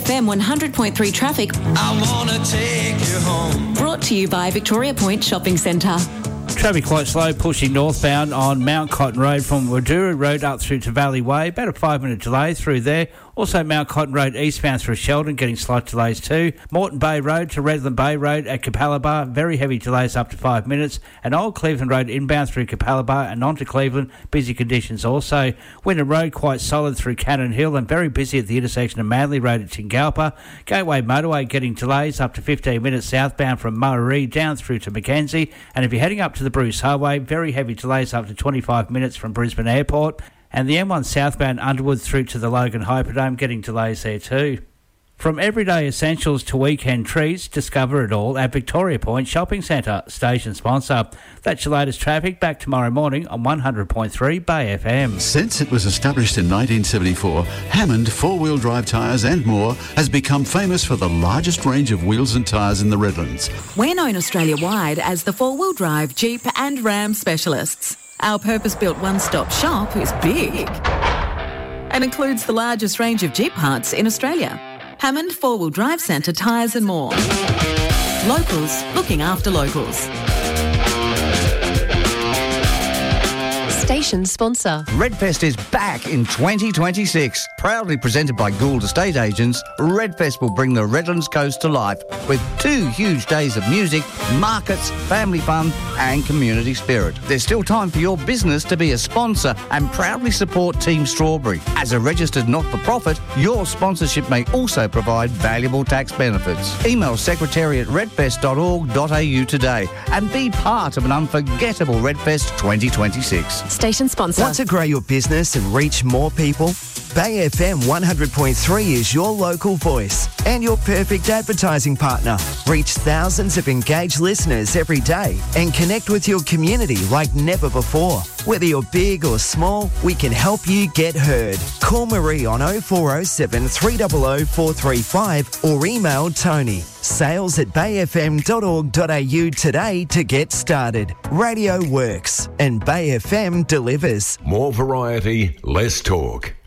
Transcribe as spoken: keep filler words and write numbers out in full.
F M one hundred point three traffic. I wanna take you home. Brought to you by Victoria Point Shopping Centre. Traffic quite slow pushing northbound on Mount Cotton Road from Waduru Road up through to Valley Way. About a five minute delay through there. Also Mount Cotton Road eastbound through Sheldon getting slight delays too. Moreton Bay Road to Redland Bay Road at Capalaba. Very heavy delays up to five minutes. And Old Cleveland Road inbound through Capalaba and on to Cleveland. Busy conditions also. Wynnum Road quite solid through Cannon Hill and very busy at the intersection of Manly Road at Tingalpa. Gateway Motorway getting delays up to fifteen minutes southbound from Murray down through to Mackenzie. And if you're heading up to the Bruce Highway, very heavy delays up to twenty-five minutes from Brisbane Airport. And the M one southbound Underwood through to the Logan Hyperdome getting delays there too. From everyday essentials to weekend treats, discover it all at Victoria Point Shopping Centre, station sponsor. That's your latest traffic. Back tomorrow morning on one hundred point three Bay F M. Since it was established in nineteen seventy-four, Hammond four-wheel drive tyres and more has become famous for the largest range of wheels and tyres in the Redlands. We're known Australia-wide as the four-wheel drive, Jeep and Ram specialists. Our purpose-built one-stop shop is big and includes the largest range of Jeep parts in Australia. Hammond Four-Wheel Drive Centre tyres and more. Locals looking after locals. Station sponsor. Redfest is back in twenty twenty-six. Proudly presented by Gould Estate Agents, Redfest will bring the Redlands coast to life with two huge days of music, markets, family fun and community spirit. There's still time for your business to be a sponsor and proudly support Team Strawberry. As a registered not-for-profit, your sponsorship may also provide valuable tax benefits. Email secretary at redfest dot org dot a u today and be part of an unforgettable Redfest twenty twenty-six. Station sponsor. Want to grow your business and reach more people? Bay F M one hundred point three is your local voice and your perfect advertising partner. Reach thousands of engaged listeners every day and connect with your community like never before. Whether you're big or small, we can help you get heard. Call Marie on oh four oh seven, three hundred, four three five or email Tony. Sales at bay f m dot org dot a u today to get started. Radio works and Bay F M delivers. More variety, less talk.